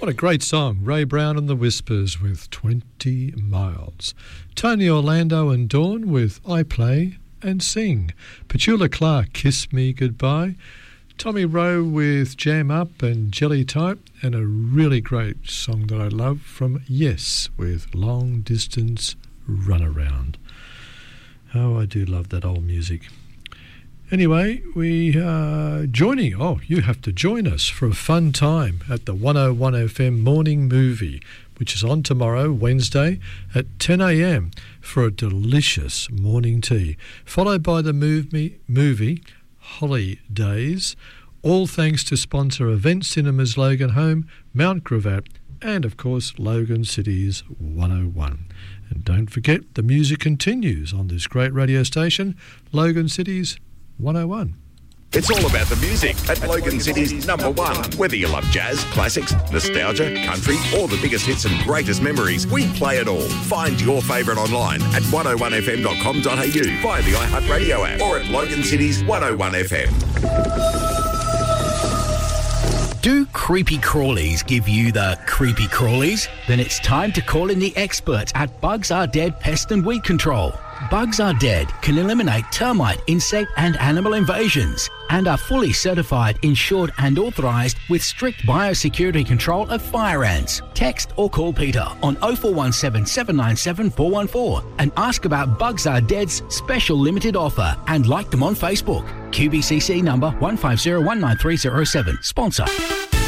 What a great song. Ray Brown and the Whispers with 20 Miles. Tony Orlando and Dawn with I Play and Sing. Petula Clark, Kiss Me Goodbye. Tommy Rowe with Jam Up and Jelly Type. And a really great song that I love from Yes with Long Distance Runaround. Oh, I do love that old music. Anyway, we are joining. Oh, you have to join us for a fun time at the 101 FM Morning Movie, which is on tomorrow, Wednesday, at 10 a.m. for a delicious morning tea, followed by the movie Holidays, all thanks to sponsor Event Cinemas Logan Home, Mount Gravatt, and, of course, Logan City's 101. And don't forget, the music continues on this great radio station, Logan City's 101. It's all about the music at Logan City's number one. Whether you love jazz, classics, nostalgia, country, or the biggest hits and greatest memories, we play it all. Find your favourite online at 101fm.com.au, via the iHeartRadio app, or at Logan City's 101 FM. Do creepy crawlies give you the creepy crawlies? Then it's time to call in the experts at Bugs Are Dead Pest and Weed Control. Bugs Are Dead can eliminate termite, insect and animal invasions and are fully certified, insured and authorised with strict biosecurity control of fire ants. Text or call Peter on 0417 797 414 and ask about Bugs Are Dead's special limited offer and like them on Facebook. QBCC number 1501937. Sponsor.